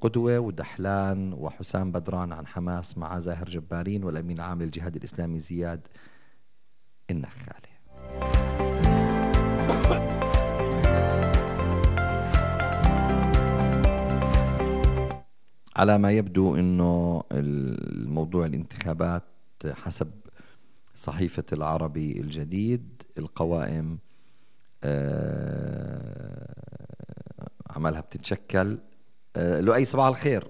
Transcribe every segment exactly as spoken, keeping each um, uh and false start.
قدوة ودحلان وحسام بدران عن حماس مع زاهر جبارين والأمين العام للجهاد الإسلامي زياد النخالي. على ما يبدو أنه الموضوع الانتخابات حسب صحيفة العربي الجديد القوائم آه عملها بتتشكل. آه لؤي صباح الخير.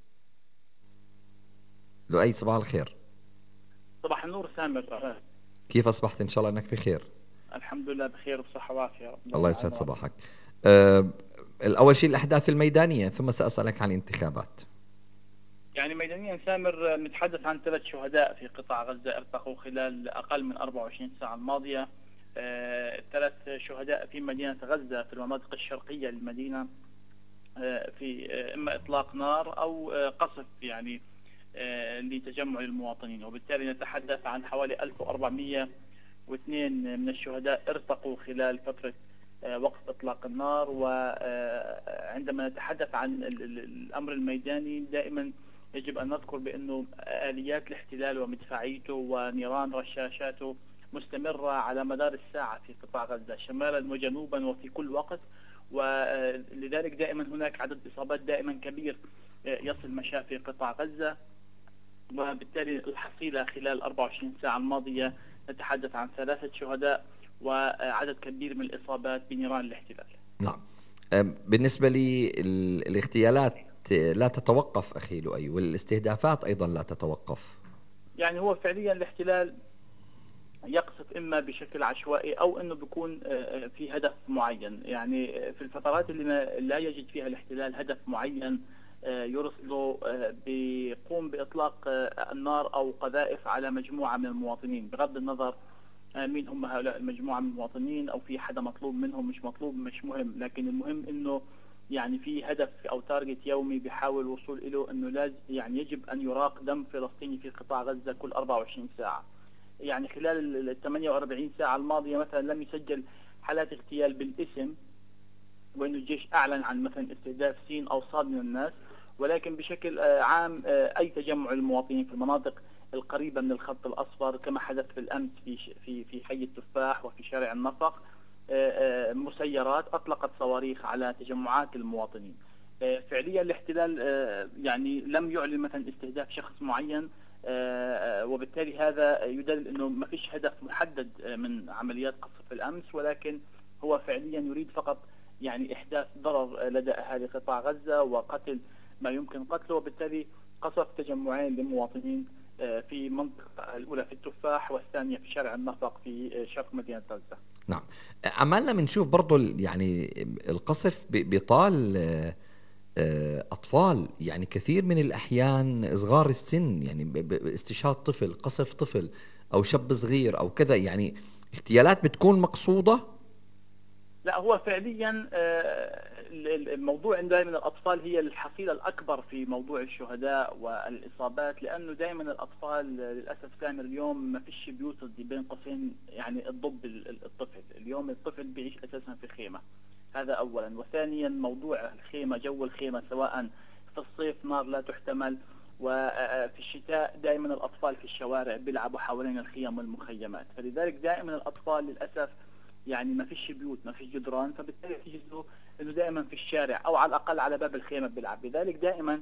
لؤي صباح الخير. صباح النور سامر، كيف أصبحت؟ إن شاء الله أنك بخير. الحمد لله بخير وبصحة وعافية. الله يسعد صباحك. آه الأول شيء الأحداث الميدانية ثم سأسألك عن الانتخابات. يعني ميدانيا سامر نتحدث عن ثلاث شهداء في قطاع غزة ارتقوا خلال أقل من أربع وعشرين ساعة الماضية. آه، ثلاث شهداء في مدينة غزة في المناطق الشرقية للمدينة آه، في آه، إما إطلاق نار أو آه، قصف يعني آه، لتجمع المواطنين، وبالتالي نتحدث عن حوالي ألف وأربعمئة واثنين من الشهداء ارتقوا خلال فترة وقف إطلاق النار. وعندما نتحدث عن الأمر الميداني دائما يجب أن نذكر بأنه آليات الاحتلال ومدفعيته ونيران رشاشاته مستمرة على مدار الساعة في قطاع غزة شمالا وجنوبا وفي كل وقت، ولذلك دائما هناك عدد إصابات دائما كبير يصل مشافي قطاع غزة. وبالتالي الحصيلة خلال أربع وعشرين ساعة الماضية نتحدث عن ثلاثة شهداء وعدد كبير من الإصابات بنيران الاحتلال. نعم. بالنسبة لي الاغتيالات لا تتوقف أخي لؤي، والاستهدافات أيضا لا تتوقف. يعني هو فعليا الاحتلال يقصف إما بشكل عشوائي أو أنه بيكون في هدف معين. يعني في الفترات اللي لا يجد فيها الاحتلال هدف معين يرسله بيقوم بإطلاق النار أو قذائف على مجموعة من المواطنين بغض النظر مين هم هؤلاء المجموعة من المواطنين أو في حدا مطلوب منهم مش مطلوب مش مهم، لكن المهم إنه يعني في هدف أو تارجت يومي بيحاول الوصول إله، إنه لازم يعني يجب أن يراق دم فلسطيني في قطاع غزة كل أربع وعشرين ساعة. يعني خلال ال ثمانية وأربعين ساعة الماضية مثلا لم يسجل حالات اغتيال بالاسم وإنه الجيش أعلن عن مثلا استهداف سين أو صاد من الناس، ولكن بشكل عام أي تجمع المواطنين في المناطق القريبة من الخط الأصفر كما حدث في الأمس في في في حي التفاح وفي شارع النفق، مسيرات أطلقت صواريخ على تجمعات المواطنين. فعليا الاحتلال يعني لم يعلن مثلا استهداف شخص معين، وبالتالي هذا يدل أنه ما فيش هدف محدد من عمليات قصف الأمس، ولكن هو فعليا يريد فقط يعني إحداث ضرر لدى أهالي قطاع غزة وقتل ما يمكن قتله، وبالتالي قصف تجمعين للمواطنين في منطقة الأولى في التفاح والثانية في شارع النفق في شرق مدينة غزة. نعم. عمالنا بنشوف برضو يعني القصف بيطال أطفال، يعني كثير من الأحيان صغار السن، يعني استشهاد طفل، قصف طفل أو شاب صغير أو كذا، يعني اغتيالات بتكون مقصودة. لا هو فعليا الموضوع عند دائما الأطفال هي الحصيلة الأكبر في موضوع الشهداء والإصابات، لأنه دائما الأطفال للأسف كان اليوم ما فيش بيوت بين قوسين يعني الضب الطفل، اليوم الطفل بيعيش أساسا في خيمة، هذا أولا. وثانيا موضوع الخيمة، جو الخيمة سواء في الصيف نار لا تحتمل، وفي الشتاء دائما الأطفال في الشوارع بيلعبوا حوالين الخيم والمخيمات، فلذلك دائما الأطفال للأسف يعني ما فيش بيوت ما فيش جدران، فبالتالي تجده انه دائما في الشارع او على الاقل على باب الخيمه بيلعب. لذلك دائما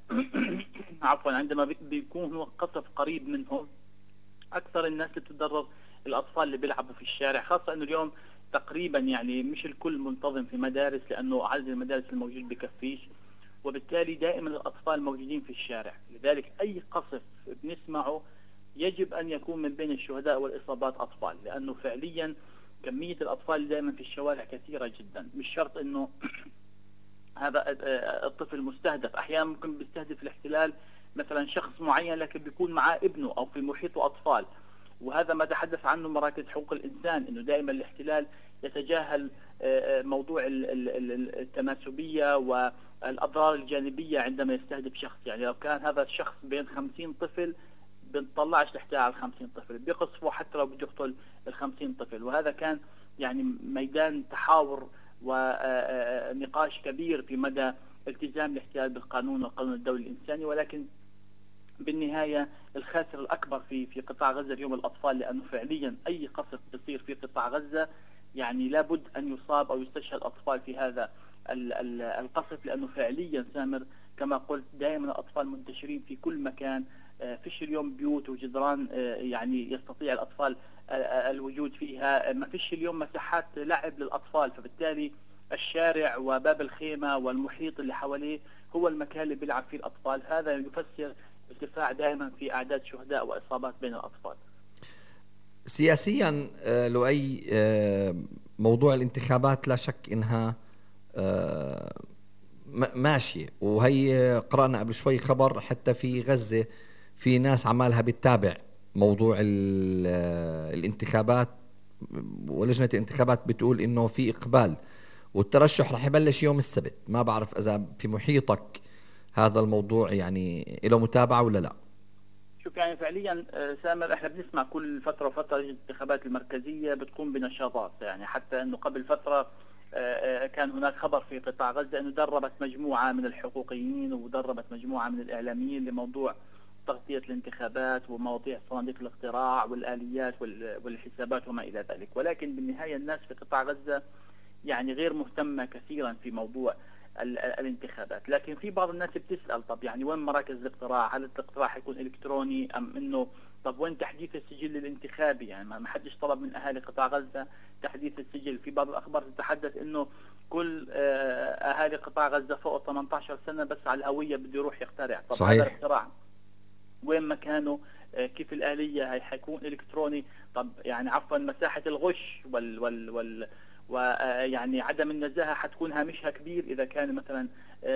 عفوا عندما بيكون هو قصف قريب منهم اكثر الناس اللي بتتضرر الاطفال اللي بيلعبوا في الشارع، خاصه انه اليوم تقريبا يعني مش الكل منتظم في مدارس لانه عدد المدارس الموجود بكفيش، وبالتالي دائما الاطفال موجودين في الشارع. لذلك اي قصف بنسمعه يجب ان يكون من بين الشهداء والاصابات اطفال، لانه فعليا كمية الأطفال دائما في الشوارع كثيرة جدا. مش شرط أنه هذا الطفل مستهدف، أحيانا ممكن بيستهدف الاحتلال مثلا شخص معين لكن بيكون معاه ابنه أو في محيطه أطفال، وهذا ما تحدث عنه مراكز حقوق الإنسان، أنه دائما الاحتلال يتجاهل موضوع التناسبية والأضرار الجانبية عندما يستهدف شخص. يعني لو كان هذا الشخص بين خمسين طفل بنطلعش الاحتلال على الخمسين طفل، بيقصفوا حتى لو بده يقتل الخمسين طفل. وهذا كان يعني ميدان تحاور ونقاش كبير في مدى التزام الاحتلال بالقانون والقانون الدولي الإنساني، ولكن بالنهاية الخاسر الأكبر في في قطاع غزة اليوم الأطفال، لأنه فعليا أي قصف بيصير في قطاع غزة يعني لابد أن يصاب أو يستشهد أطفال في هذا القصف، لأنه فعليا سامر كما قلت دائما الأطفال منتشرين في كل مكان. فيش اليوم بيوت وجدران يعني يستطيع الأطفال الوجود فيها، ما فيش اليوم مساحات لعب للأطفال، فبالتالي الشارع وباب الخيمة والمحيط اللي حواليه هو المكان اللي بيلعب فيه الأطفال. هذا يفسر ارتفاع دائما في أعداد شهداء وإصابات بين الأطفال. سياسيا لؤي، موضوع الانتخابات لا شك إنها ماشية، وهي قرأنا قبل شوي خبر حتى في غزة في ناس عمالها بتتابع موضوع الانتخابات، ولجنة الانتخابات بتقول إنه في إقبال والترشح رح يبلش يوم السبت. ما بعرف إذا في محيطك هذا الموضوع يعني له متابعة ولا لا؟ شوف يعني فعليا سامر احنا بنسمع كل فترة وفترة الانتخابات المركزية بتقوم بنشاطات، يعني حتى انه قبل فترة كان هناك خبر في قطاع غزة انه دربت مجموعة من الحقوقيين ودربت مجموعة من الاعلاميين لموضوع تغطية الانتخابات ومواضيع صناديق الاقتراع والآليات والحسابات وما الى ذلك، ولكن بالنهاية الناس في قطاع غزة يعني غير مهتمة كثيرا في موضوع الانتخابات. لكن في بعض الناس بتسأل طب يعني وين مراكز الاقتراع؟ هل الاقتراع حيكون الكتروني ام انه طب وين تحديث السجل الانتخابي؟ يعني ما حدش طلب من اهالي قطاع غزة تحديث السجل. في بعض الاخبار تتحدث انه كل اهالي قطاع غزة فوق ثمانية عشر سنة بس على الهوية بده يروح يقترع. طب صحيح. هذا الاقتراع وين مكانه؟ كيف الآلية؟ هي حيكون الكتروني؟ طب يعني عفوا مساحة الغش وال وال وال ويعني عدم النزاهة حتكون هامشها كبير إذا كان مثلا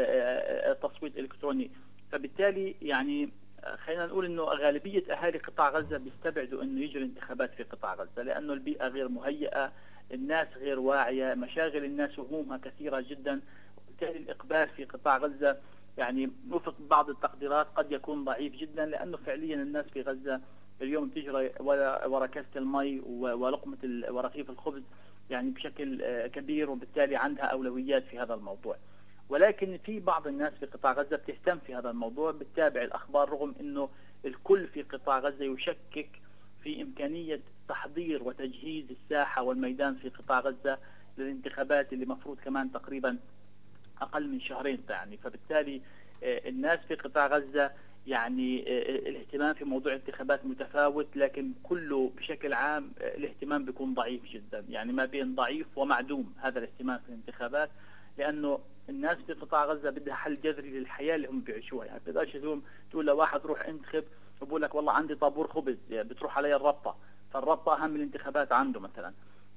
تصويت إلكتروني. فبالتالي يعني خلينا نقول إنه غالبية أهالي قطاع غزة بيستبعدوا إنه يجري انتخابات في قطاع غزة، لأنه البيئة غير مهيئة، الناس غير واعية، مشاغل الناس وهمومها كثيرة جدا، وبالتالي الإقبال في قطاع غزة يعني وفق بعض التقديرات قد يكون ضعيف جدا، لأنه فعليا الناس في غزة اليوم تجري ورا كاسة المي ولقمة ورغيف الخبز يعني بشكل كبير، وبالتالي عندها أولويات في هذا الموضوع. ولكن في بعض الناس في قطاع غزة بتهتم في هذا الموضوع، بتتابع الأخبار، رغم أنه الكل في قطاع غزة يشكك في إمكانية تحضير وتجهيز الساحة والميدان في قطاع غزة للانتخابات اللي مفروض كمان تقريبا أقل من شهرين يعني. فبالتالي الناس في قطاع غزة يعني الاهتمام في موضوع الانتخابات متفاوت، لكن كله بشكل عام الاهتمام بيكون ضعيف جدا، يعني ما بين ضعيف ومعدوم هذا الاهتمام في الانتخابات، لأنه الناس في قطاع غزة بدها حل جذري للحياة اللي هم بيعيشوها. يعني بتقدرش اليوم تقول لواحد روح انتخب بقول لك والله عندي طابور خبز، يعني بتروح علي الربطة، فالربطة أهم من الانتخابات عنده مثلا.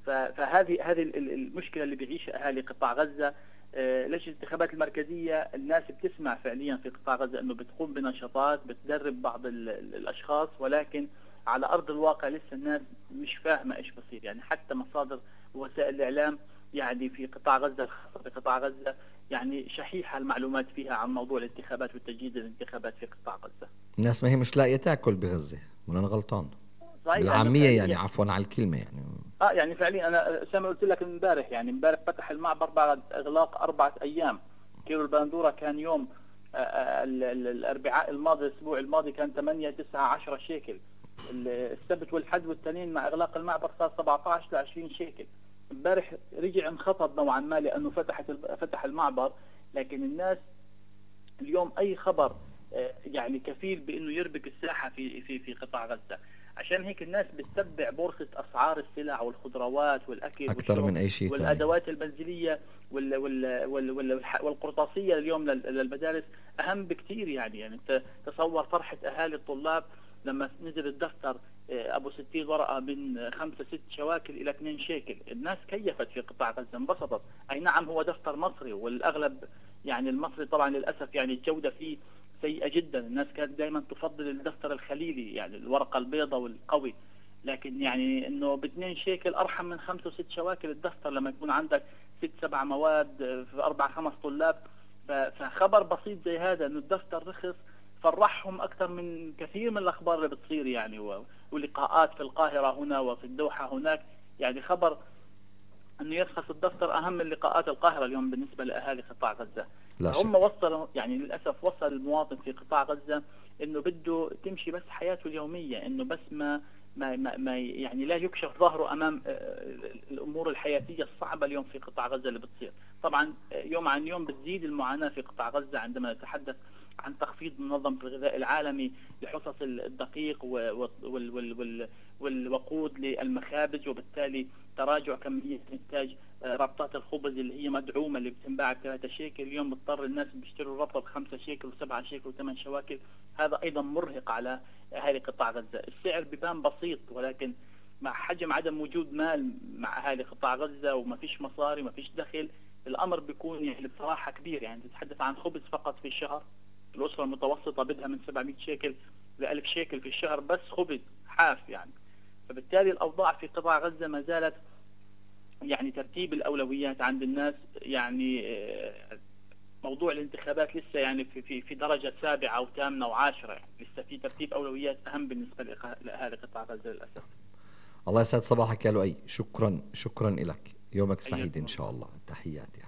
فهذه هذه المشكلة اللي بيعيشها أهالي قطاع غزة. ليش الانتخابات المركزية الناس بتسمع فعليا في قطاع غزة أنه بتقوم بنشاطات بتدرب بعض الأشخاص، ولكن على أرض الواقع لسه الناس مش فاهمة إيش بصير. يعني حتى مصادر وسائل الإعلام يعني في قطاع غزة الخاصة في قطاع غزة يعني شحيحة المعلومات فيها عن موضوع الانتخابات وتجهيز الانتخابات في قطاع غزة. الناس ما هي مش لاقية تاكل بغزة، ولا أنا غلطان؟ بالعامية يعني عفوا على الكلمة يعني. اه يعني فعليا انا زي ما قلت لك امبارح، يعني امبارح فتح المعبر بعد اغلاق اربعه ايام. كيلو البندوره كان يوم آه الاربعاء الماضي الاسبوع الماضي كان ثمانية تسعة عشرة شيكل، السبت والحد والتنين مع اغلاق المعبر صار سبعة عشر ل عشرين شيكل. امبارح رجع انخفض نوعا ما لانه فتحت فتح المعبر، لكن الناس اليوم اي خبر آه يعني كفيل بانه يربك الساحه في في في قطاع غزه. عشان هيك الناس بتتبع بورصة أسعار السلع والخضروات والأكل أكثر من أي شيء والأدوات تاني. المنزلية وال وال وال وال والقرطاسية اليوم للمدارس أهم بكثير. يعني يعني تصور فرحة أهالي الطلاب لما نزل الدفتر أبو ستين ورقة من خمسة ست شواكل إلى اثنين شيكل. الناس كيفت في قطاع غزة، انبسطت. أي نعم هو دفتر مصري، والأغلب يعني المصري طبعا للأسف يعني الجودة فيه سيئة جدا. الناس كانت دائما تفضل الدفتر الخليلي يعني الورقة البيضاء والقوي، لكن يعني انه باثنين شيكل ارحم من خمسة وست شواكل الدفتر لما يكون عندك ست سبع مواد في اربع خمس طلاب. فخبر بسيط زي هذا انه الدفتر رخص فرحهم اكثر من كثير من الاخبار اللي بتصير يعني، ولقاءات في القاهرة هنا وفي الدوحة هناك. يعني خبر انه يرخص الدفتر اهم من لقاءات القاهرة اليوم بالنسبة لاهالي قطاع غزة. لا هم شك. وصلوا يعني للاسف وصل المواطن في قطاع غزه انه بده تمشي بس حياته اليوميه، انه بس ما ما ما, ما يعني لا يكشف ظهره امام الامور الحياتيه الصعبه اليوم في قطاع غزه اللي بتصير. طبعا يوم عن يوم بتزيد المعاناه في قطاع غزه عندما نتحدث عن تخفيض منظمه الغذاء العالمي لحصص الدقيق والوقود للمخابز، وبالتالي تراجع كميه انتاج ربطات الخبز اللي هي مدعومه اللي بتنباع بثلاثة شيكل، اليوم بتضطر الناس بيشتروا ربطه بخمسة شيكل وسبعة شيكل وثمان شواكل. هذا ايضا مرهق على اهالي قطاع غزه. السعر بيبان بسيط، ولكن مع حجم عدم وجود مال مع اهالي قطاع غزه وما فيش مصاري وما فيش دخل، الامر بيكون يعني بصراحه كبير. يعني تتحدث عن خبز فقط في الشهر، الاسره المتوسطه بدها من سبعمائة شيكل ل ألف شيكل في الشهر بس خبز حاف يعني. فبالتالي الاوضاع في قطاع غزه ما زالت يعني ترتيب الأولويات عند الناس، يعني موضوع الانتخابات لسه يعني في في في درجة سابعة أو ثامنة أو عاشرة، يعني لسه في ترتيب أولويات أهم بالنسبة لأهالي قطاع غزة للأسف. الله يسعد صباحك يا لؤي، شكرا شكرا لك، يومك سعيد إن حياكم شاء الله. الله، تحياتي.